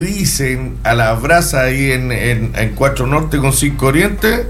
dicen a la brasa ahí en 4 Norte con 5 Oriente,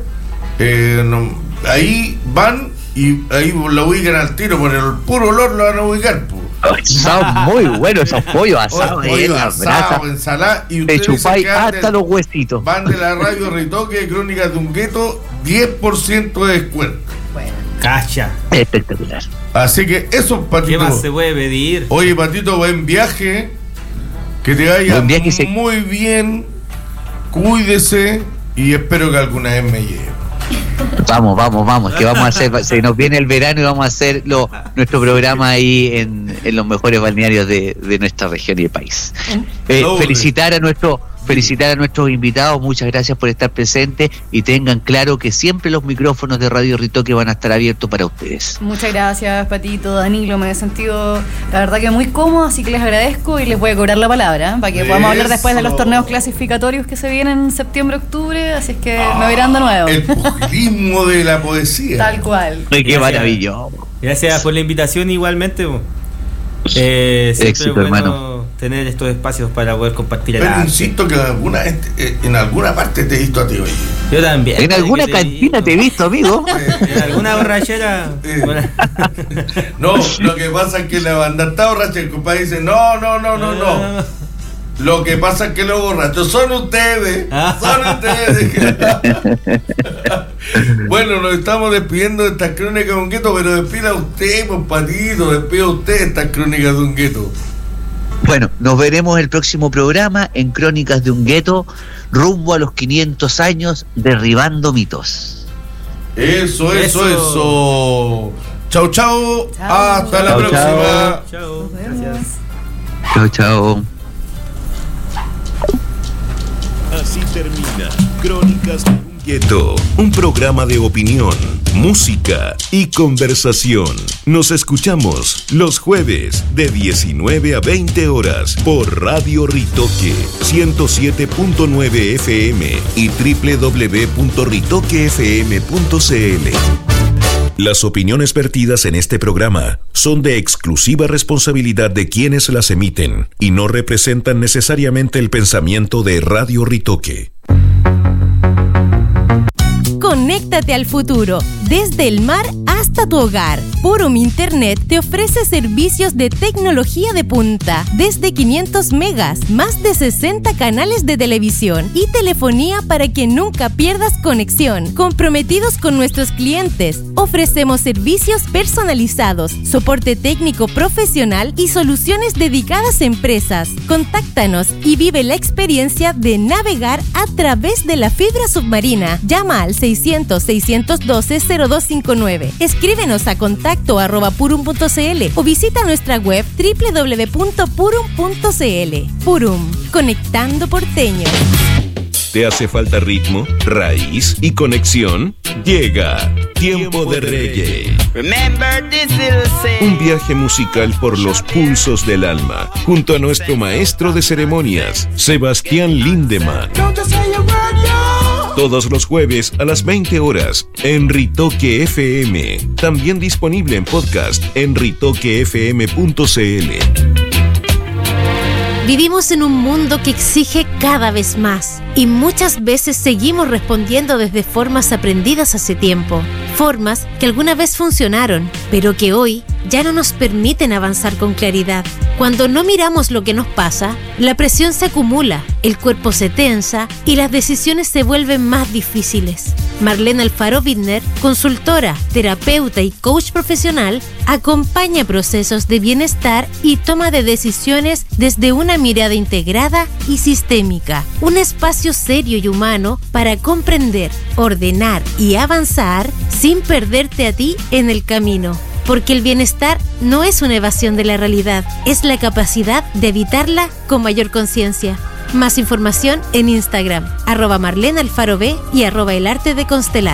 ahí van y ahí lo ubican al tiro, por el puro olor lo van a ubicar. Son muy buenos esos pollos asados. Pollo asado, ensalada, y te ustedes chupáis hasta los huesitos. Van de la radio Ritoque de Crónicas de un Gueto, 10% de descuento. Bueno. Cacha. Espectacular. Así que eso, Patito. ¿Qué más se puede pedir? Oye, Patito, buen viaje. Que te vaya muy bien. Cuídese y espero que alguna vez me lleve. Vamos, que vamos a hacer, se nos viene el verano y vamos a hacer nuestro programa ahí en los mejores balnearios de nuestra región y el país. Felicitar a nuestros invitados, muchas gracias por estar presentes y tengan claro que siempre los micrófonos de Radio Ritoque van a estar abiertos para ustedes. Muchas gracias, Patito, Danilo, me he sentido la verdad que muy cómodo, así que les agradezco y les voy a cobrar la palabra, para que podamos hablar después de los torneos clasificatorios que se vienen en septiembre, octubre, así es que me verán de nuevo. El pugilismo de la poesía. Tal cual. Ay, qué maravilloso. Gracias por la invitación igualmente. Siempre éxito, bueno, hermano. Tener estos espacios para poder compartir el Pero arte. insisto que en alguna parte te he visto a ti hoy. Yo también. En alguna cantina te he visto, amigo. En alguna borrachera. No, lo que pasa es que la banda está borracha, el compadre dice, no. Lo que pasa es que los borrachos son ustedes. Bueno, nos estamos despidiendo de estas Crónicas de un Gueto, pero despida usted, pues, Patito, despida usted estas Crónicas de un Gueto. Bueno, nos veremos el próximo programa en Crónicas de un Gueto, rumbo a los 500 años, derribando mitos. Eso. Chau. Hasta la próxima. Chao. Gracias. Chao. Así termina Crónicas de un Gueto, un programa de opinión, música y conversación. Nos escuchamos los jueves de 19 a 20 horas por Radio Ritoque 107.9 FM y www.ritoquefm.cl. Las opiniones vertidas en este programa son de exclusiva responsabilidad de quienes las emiten y no representan necesariamente el pensamiento de Radio Ritoque. Conéctate al futuro, desde el mar hasta tu hogar. Purum Internet te ofrece servicios de tecnología de punta, desde 500 megas, más de 60 canales de televisión y telefonía para que nunca pierdas conexión. Comprometidos con nuestros clientes, ofrecemos servicios personalizados, soporte técnico profesional y soluciones dedicadas a empresas. Contáctanos y vive la experiencia de navegar a través de la fibra submarina. Llama al 600-612-0259. Escríbenos a contacto@purum.cl o visita nuestra web www.purum.cl. Purum, conectando porteños. ¿Te hace falta ritmo, raíz y conexión? Llega Tiempo de Reggae. Un viaje musical por los pulsos del alma, junto a nuestro maestro de ceremonias, Sebastián Lindemann. Todos los jueves a las 20 horas en Ritoque FM. También disponible en podcast en ritoquefm.cl. Vivimos en un mundo que exige cada vez más y muchas veces seguimos respondiendo desde formas aprendidas hace tiempo. Formas que alguna vez funcionaron, pero que hoy ya no nos permiten avanzar con claridad. Cuando no miramos lo que nos pasa, la presión se acumula, el cuerpo se tensa y las decisiones se vuelven más difíciles. Marlene Alfaro Widner, consultora, terapeuta y coach profesional, acompaña procesos de bienestar y toma de decisiones desde una mirada integrada y sistémica. Un espacio serio y humano para comprender, ordenar y avanzar sin perderte a ti en el camino. Porque el bienestar no es una evasión de la realidad, es la capacidad de evitarla con mayor conciencia. Más información en Instagram, @MarleneAlfaroB y @ElArteDeConstelar.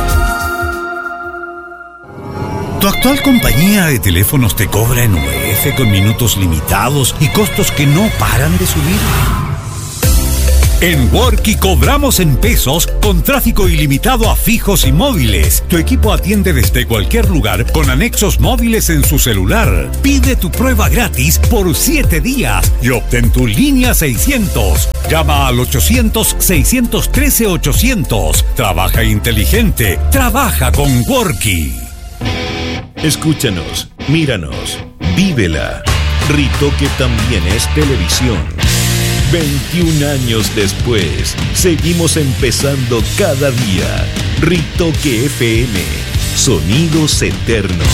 ¿Tu actual compañía de teléfonos te cobra en UF con minutos limitados y costos que no paran de subir? En Worky cobramos en pesos con tráfico ilimitado a fijos y móviles. Tu equipo atiende desde cualquier lugar con anexos móviles en su celular. Pide tu prueba gratis por 7 días y obtén tu línea 600. Llama al 800-613-800. Trabaja inteligente. Trabaja con Worky. Escúchanos, míranos, vívela. Ritoque también es televisión. 21 años después, seguimos empezando cada día. Ritoque FM, sonidos eternos.